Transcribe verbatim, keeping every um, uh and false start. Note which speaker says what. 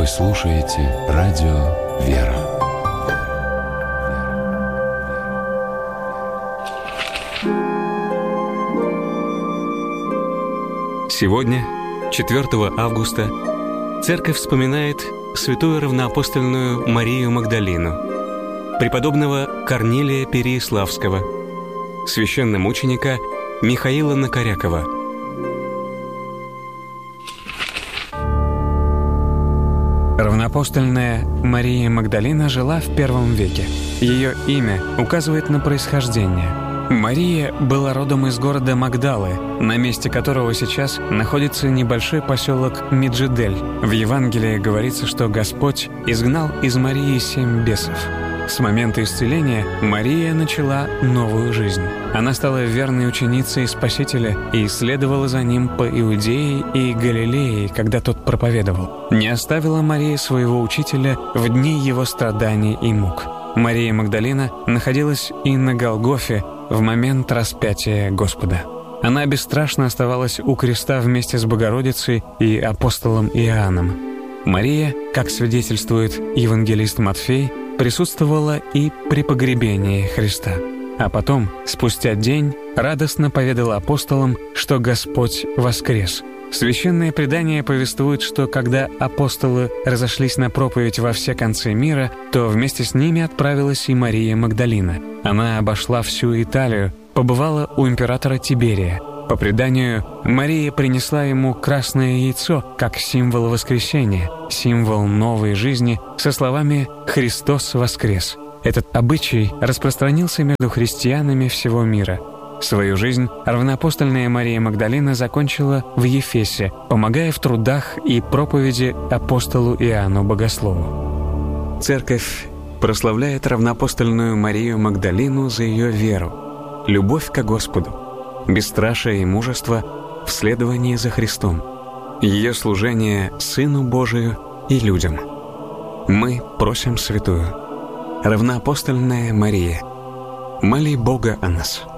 Speaker 1: Вы слушаете радио «Вера».
Speaker 2: Сегодня, четвёртого августа, Церковь вспоминает святую равноапостольную Марию Магдалину, преподобного Корнилия Переяславского, священномученика Михаила Накорякова.
Speaker 3: Равноапостольная Мария Магдалина жила в первом веке. Ее имя указывает на происхождение. Мария была родом из города Магдалы, на месте которого сейчас находится небольшой поселок Меджидель. В Евангелии говорится, что Господь изгнал из Марии семь бесов. С момента исцеления Мария начала новую жизнь. Она стала верной ученицей Спасителя и следовала за ним по Иудее и Галилее, когда тот проповедовал. Не оставила Мария своего учителя в дни его страданий и мук. Мария Магдалина находилась и на Голгофе в момент распятия Господа. Она бесстрашно оставалась у креста вместе с Богородицей и апостолом Иоанном. Мария, как свидетельствует евангелист Матфей, присутствовала и при погребении Христа. А потом, спустя день, радостно поведала апостолам, что Господь воскрес. Священное предание повествует, что когда апостолы разошлись на проповедь во все концы мира, то вместе с ними отправилась и Мария Магдалина. Она обошла всю Италию, побывала у императора Тиберия. По преданию, Мария принесла ему красное яйцо как символ воскресения, символ новой жизни, со словами «Христос воскрес». Этот обычай распространился между христианами всего мира. Свою жизнь равноапостольная Мария Магдалина закончила в Ефесе, помогая в трудах и проповеди апостолу Иоанну Богослову. Церковь прославляет равноапостольную Марию Магдалину за ее веру, любовь к Господу, бесстрашие и мужество в следовании за Христом, ее служение Сыну Божию и людям. Мы просим святую, равноапостольная Мария, моли Бога о нас.